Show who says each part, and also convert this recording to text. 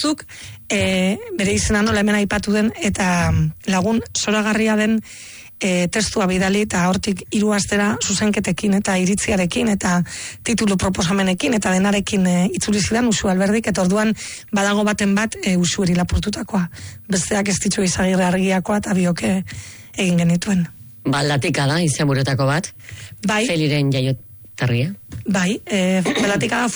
Speaker 1: zuk, bere izena nola hemen aipatu den, eta lagun zoragarria den testua bidali, eta hortik 3 astera zuzenketekin eta iritziarekin eta titulu proposamenekin eta denarekin itzuli zidan Usu Alberdik, eta orduan badago baten bat Usueri lapurtutakoa. Besteak ez ditu Izagirre Argiakoa eta bioke egin genituen.
Speaker 2: Baldatika da, izenburuetako bat.
Speaker 1: Bai.
Speaker 2: Feliren jaioterria.
Speaker 1: Bai, Baldatika da